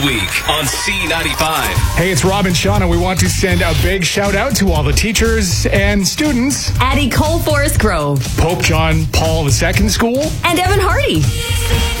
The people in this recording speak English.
Week on C95. Hey, it's Rob and Shauna. We want to send a big shout out to all the teachers and students at Ecole Forest Grove, Pope John Paul II School, and Evan Hardy.